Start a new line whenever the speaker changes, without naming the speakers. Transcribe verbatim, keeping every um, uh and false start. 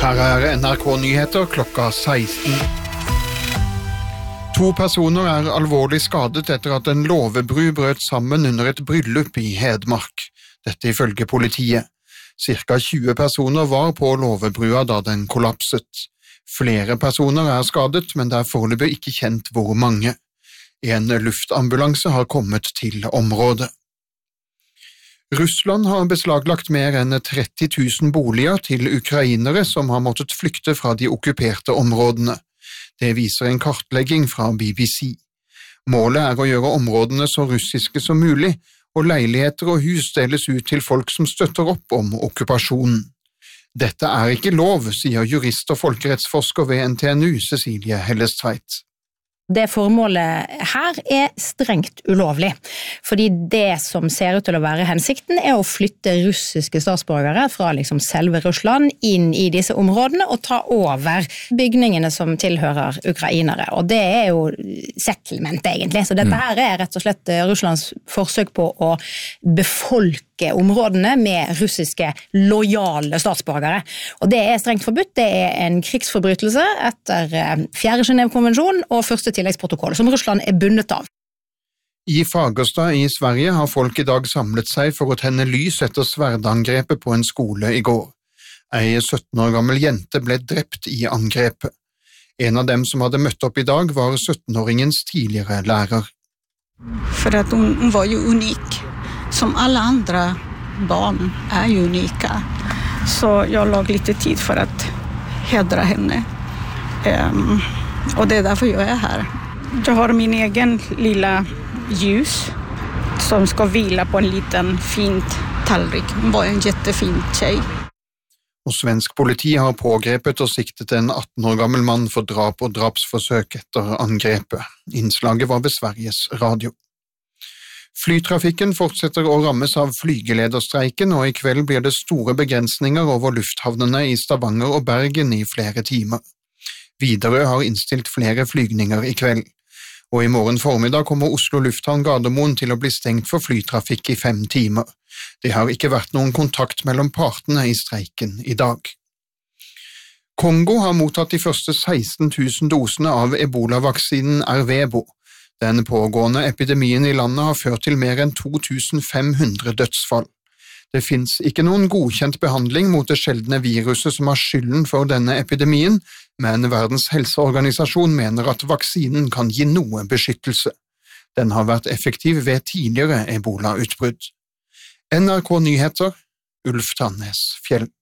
Her er N R K Nyheter klokka seksten. To personer er alvorlig skadet etter at en låvebru brøt sammen under et bryllup i Hedmark. Dette ifølge politiet. Cirka tjue personer var på låvebrua da den kollapset. Flere personer er skadet, men det er foreløpig ikke kjent hvor mange. En luftambulanse har kommet til området. Russland har beslaglagt mer enn tretti tusen boliger til ukrainere som har måttet flykte fra de okkuperte områdene. Det viser en kartlegging fra B B C. Målet er å gjøre områdene så russiske som mulig, og leiligheter og hus deles ut til folk som støtter opp om okkupasjonen. Dette er ikke lov, sier jurist og folkerettsforsker ved N T N U, Cecilie Hellestveit.
Det formålet her er strengt ulovlig, fordi det som ser ut til å være hensikten er å flytte russiske statsborgere fra liksom selve Russland inn i disse områdene og ta over bygningene som tilhører ukrainere. Og det er jo settlement egentlig, så dette her er rett og slett Russlands forsøk på å befolke områdene med russiske lojale statsborgere. Og det er strengt forbudt, det er en krigsforbrytelse etter fjerde Genève-konvensjon og første tilleggsprotokoll, som Russland er bundet av.
I Fagersta i Sverige har folk i dag samlet seg for å tenne lys etter sverdangrepet på en skole i går. Ei sytten år gammel jente ble drept i angrepet. En av dem som hadde møtt opp i dag var syttenåringens tidligere lærer.
For at hun, hun var jo unik. Som alle andre barn er jo unike. Så jeg lag litt tid for å hedre henne. Um, og det er derfor jeg er her. Jeg har min egen lilla ljus som skal hvile på en liten fint tallrik. Hun var en jättefin tjej.
Og svensk politi har pågrepet og siktet en atten år gammel mann for drap og drapsforsøk etter angrepet. Innslaget var ved Sveriges Radio. Flytrafikken fortsetter å rammes av flygelederstreiken, og i kveld blir det store begrensninger over lufthavnene i Stavanger og Bergen i flere timer. Widerøe har innstilt flere flygninger i kveld, og i morgen formiddag kommer Oslo lufthavn Gardermoen til å bli stengt for flytrafikk i fem timer. Det har ikke vært noen kontakt mellom partene i streiken i dag. Kongo har mottatt de første seksten tusen dosene av Ebola-vaksinen Ervebo. Den pågående epidemien i landet har ført til mer enn to tusen fem hundre dødsfall. Det finnes ikke noen godkjent behandling mot det sjeldne viruset som har skylden for denne epidemien, men Verdens helseorganisasjon mener at vaksinen kan gi noe beskyttelse. Den har vært effektiv ved tidligere Ebola-utbrudd. N R K Nyheter, Ulf Tannes Fjell.